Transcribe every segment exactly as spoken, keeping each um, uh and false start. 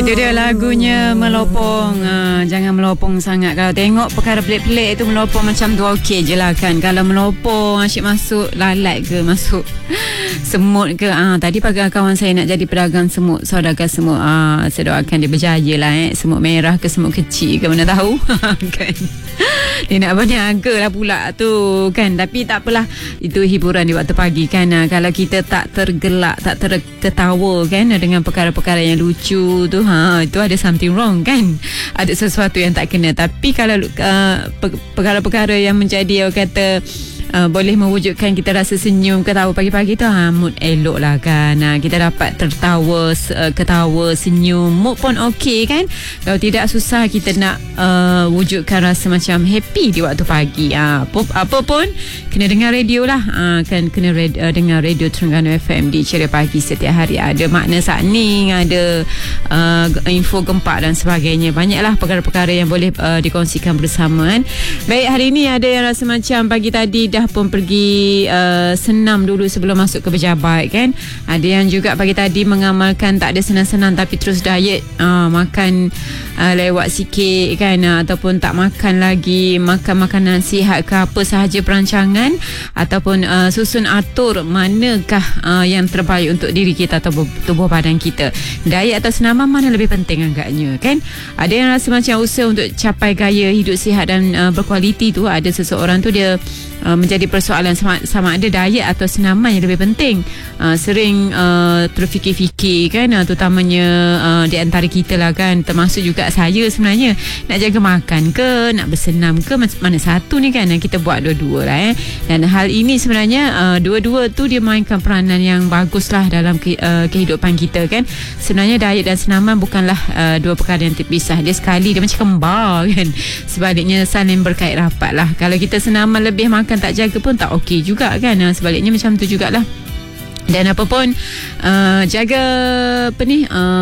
Itu dia lagunya Melopong. uh, Jangan melopong sangat. Kalau tengok perkara pelik-pelik itu, melopong macam tu okey je lah kan. Kalau melopong asyik masuk lalat ke, masuk semut ke. uh, Tadi pagi kawan saya nak jadi pedagang semut, saudagar semut. uh, Saya doakan dia berjaya lah eh. Semut merah ke semut kecil ke, mana tahu. Kan dia nak berniaga lah pula tu kan. Tapi tak apalah, itu hiburan di waktu pagi kan. uh, Kalau kita tak tergelak, tak tertawa kan dengan perkara-perkara yang lucu tu, ha, itu ada something wrong kan. Ada sesuatu yang tak kena. Tapi kalau uh, perkara-perkara yang menjadi, orang kata, Uh, boleh mewujudkan kita rasa senyum, ketawa pagi-pagi tu, ha, mood elok lah kan. uh, Kita dapat tertawa, uh, ketawa, senyum, mood pun okey kan. Kalau tidak, susah kita nak uh, wujudkan rasa macam happy di waktu pagi. uh, apa, apa pun kena dengar radio lah. uh, Kan kena red, uh, dengar radio Terengganu F M di Ceria Pagi setiap hari. Ada makna sakning, ada uh, info gempak dan sebagainya. Banyaklah perkara-perkara yang boleh uh, dikongsikan bersama kan. Baik, hari ini ada yang rasa macam pagi tadi dah pun pergi uh, senam dulu sebelum masuk ke pejabat kan. Ada yang juga pagi tadi mengamalkan tak ada senang-senang tapi terus diet, uh, makan uh, lewat sikit kan, uh, ataupun tak makan lagi, makan makanan sihat ke apa sahaja perancangan, ataupun uh, susun atur manakah uh, yang terbaik untuk diri kita atau tubuh badan kita. Diet atau senaman, mana lebih penting agaknya kan. Ada yang rasa macam usaha untuk capai gaya hidup sihat dan uh, berkualiti tu, ada seseorang tu dia Uh, menjadi persoalan sama, sama ada diet atau senaman yang lebih penting. uh, Sering uh, terfikir-fikir kan, uh, terutamanya uh, di antara kita lah kan, termasuk juga saya sebenarnya. Nak jaga makan ke, nak bersenam ke, mana satu ni kan. Kita buat dua-dua lah eh. Dan hal ini sebenarnya uh, dua-dua tu dia mainkan peranan yang bagus lah dalam ke, uh, kehidupan kita kan. Sebenarnya diet dan senaman bukanlah uh, dua perkara yang terpisah. Dia sekali, dia macam kembar kan. Sebaliknya saling berkait rapat lah. Kalau kita senaman lebih makan, tak jaga pun tak okey juga kan. Sebaliknya macam tu jugalah. Dan apa pun uh, jaga apa ni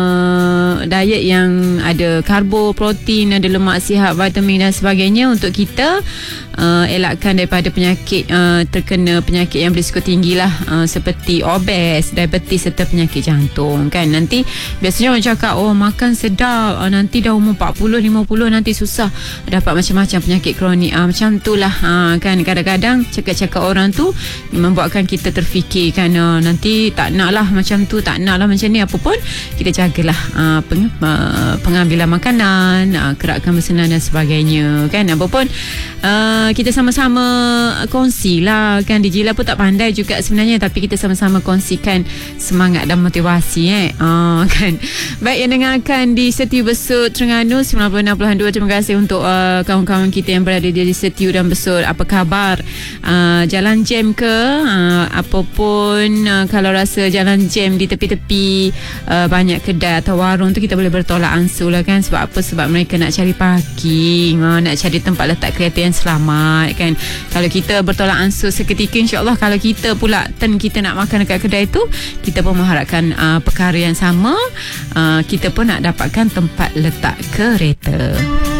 uh, diet yang ada karbo, protein, ada lemak sihat, vitamin dan sebagainya untuk kita uh, elakkan daripada penyakit, uh, terkena penyakit yang berisiko tinggi lah, uh, seperti obes, diabetes serta penyakit jantung kan. Nanti biasanya orang cakap, oh makan sedap, uh, nanti dah umur empat puluh lima puluh nanti susah dapat macam-macam penyakit kronik. uh, Macam tu lah, uh, kan. Kadang-kadang cakap-cakap orang tu membuatkan kita terfikir kan, uh, nanti tak nak lah macam tu, tak nak lah macam ni. Apa pun kita jagalah uh, peng, uh, pengambilan makanan, uh, gerakan bersenam dan sebagainya kan. Apa pun uh, kita sama-sama kongsi lah kan. D J lah pun tak pandai juga sebenarnya, tapi kita sama-sama kongsikan semangat dan motivasi eh. uh, kan. Baik, yang dengarkan di Setiu Besut Terengganu sembilan puluh enam puluh dua, terima kasih untuk uh, kawan-kawan kita yang berada di Setiu dan Besut. Apa khabar? Uh, jalan jam ke? Uh, apapun, uh, kalau rasa jalan jam di tepi-tepi uh, banyak kedai atau warung tu, kita boleh bertolak ansur lah kan. Sebab apa? Sebab mereka nak cari parking, uh, nak cari tempat letak kereta yang selamat kan. Kalau kita bertolak ansur seketika, insyaAllah kalau kita pula turn kita nak makan dekat kedai tu, kita pun mengharapkan uh, perkara yang sama. uh, Kita pun nak dapatkan tempat letak kereta.